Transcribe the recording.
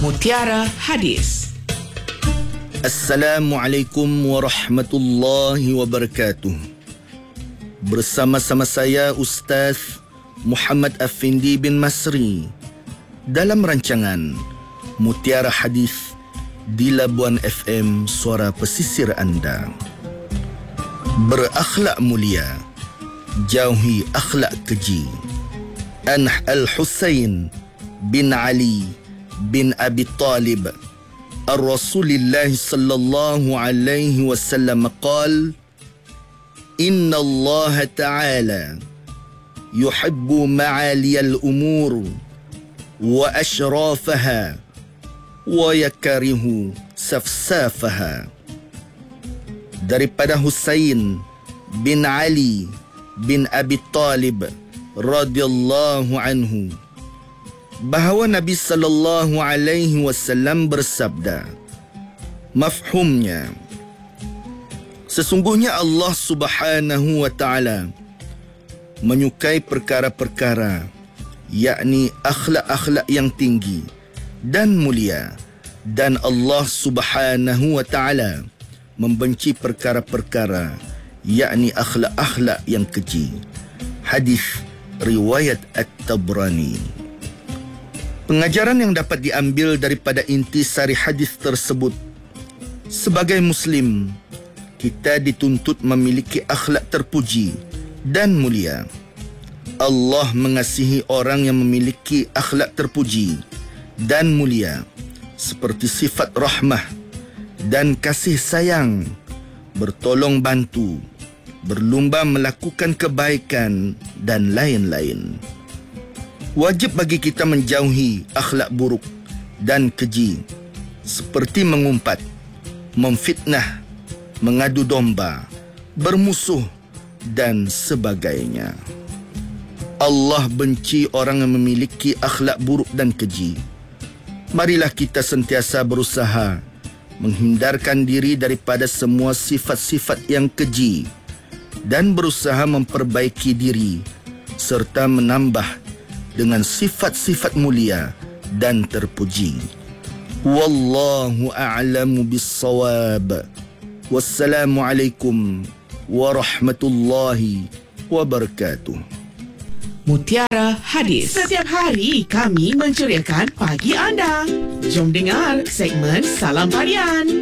Mutiara Hadis. Assalamualaikum warahmatullahi wabarakatuh. Bersama-sama saya Ustaz Muhammad Afindi bin Masri dalam rancangan Mutiara Hadis di Labuan FM, suara pesisir anda. Berakhlak mulia, jauhi akhlak keji. An Al-Husain bin Ali bin Abi Talib Ar-Rasulillah sallallahu alaihi wasallam qala: Inna Allah ta'ala yuhibbu ma'aliyal umur wa ashrafaha wa yakarihu safsafaha. Daripada Husain bin Ali bin Abi Talib radhiyallahu anhu, bahawa Nabi sallallahu alaihi wasallam bersabda, mafhumnya, sesungguhnya Allah Subhanahu wa taala menyukai perkara-perkara, yakni akhlak-akhlak yang tinggi dan mulia, dan Allah Subhanahu wa taala membenci perkara-perkara, yakni akhlak-akhlak yang keji. Hadis riwayat At-Tabrani. Pengajaran yang dapat diambil daripada intisari hadis tersebut, sebagai Muslim, kita dituntut memiliki akhlak terpuji dan mulia. Allah mengasihi orang yang memiliki akhlak terpuji dan mulia, seperti sifat rahmah dan kasih sayang, bertolong bantu, berlumba melakukan kebaikan, dan lain-lain. Wajib bagi kita menjauhi akhlak buruk dan keji, seperti mengumpat, memfitnah, mengadu domba, bermusuh, dan sebagainya. Allah benci orang yang memiliki akhlak buruk dan keji. Marilah kita sentiasa berusaha menghindarkan diri daripada semua sifat-sifat yang keji dan berusaha memperbaiki diri serta menambah dengan sifat-sifat mulia dan terpuji. Wallahu a'lamu bis-shawab. Wassalamualaikum warahmatullahi wabarakatuh. Mutiara Hadis. Setiap hari kami menceriakan pagi anda. Jom dengar segmen Salam Harian.